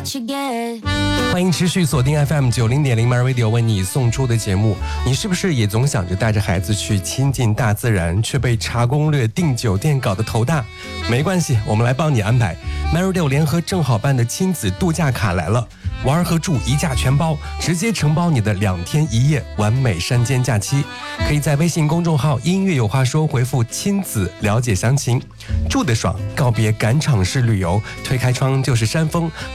what you get。 欢迎持续锁定 FM90.0 MyRadio 为你送出的节目。你是不是也总想着带着孩子去亲近大自然，却被查攻略、订酒店搞得头大？没关系，我们来帮你安排。MyRadio 联合正好办的亲子度假卡来了，玩和住一价全包，直接承包你的2天1夜完美山间假期。可以在微信公众号音乐有话说回复亲子了解详情。住得爽，告别赶场式旅游，推开窗就是山峰。